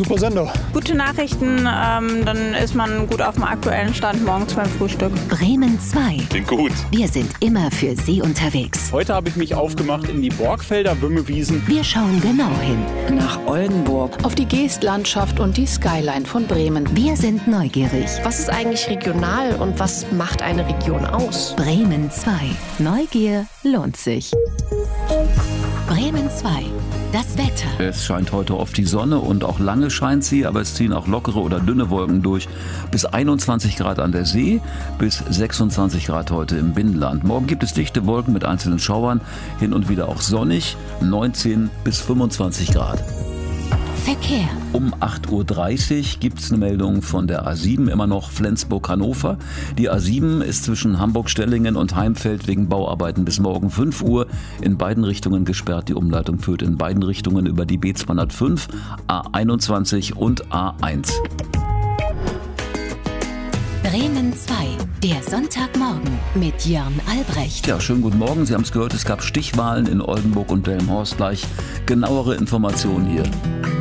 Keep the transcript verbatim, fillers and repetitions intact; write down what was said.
super Sender. Gute Nachrichten, ähm, dann ist man gut auf dem aktuellen Stand morgens beim Frühstück. Bremen zwei. Klingt gut. Wir sind immer für Sie unterwegs. Heute habe ich mich aufgemacht in die Borgfelder Wümmewiesen. Wir schauen genau hin. Nach Oldenburg, auf die Geestlandschaft und die Skyline von Bremen. Wir sind neugierig. Was ist eigentlich regional und was macht eine Region aus? Bremen zwei. Neugier lohnt sich. Bremen zwei. Das Wetter. Es scheint heute oft die Sonne und auch lange scheint sie, aber es ziehen auch lockere oder dünne Wolken durch. Bis einundzwanzig Grad an der See, bis sechsundzwanzig Grad heute im Binnenland. Morgen gibt es dichte Wolken mit einzelnen Schauern, hin und wieder auch sonnig, neunzehn bis fünfundzwanzig Grad. Verkehr. Um acht Uhr dreißig gibt es eine Meldung von der A sieben, immer noch Flensburg-Hannover. Die A sieben ist zwischen Hamburg-Stellingen und Heimfeld wegen Bauarbeiten bis morgen fünf Uhr in beiden Richtungen gesperrt. Die Umleitung führt in beiden Richtungen über die B zweihundertfünf, A einundzwanzig und A eins. Bremen zwei. Der Sonntagmorgen mit Jörn Albrecht. Ja, schönen guten Morgen. Sie haben es gehört, es gab Stichwahlen in Oldenburg und Delmenhorst. Gleich genauere Informationen hier.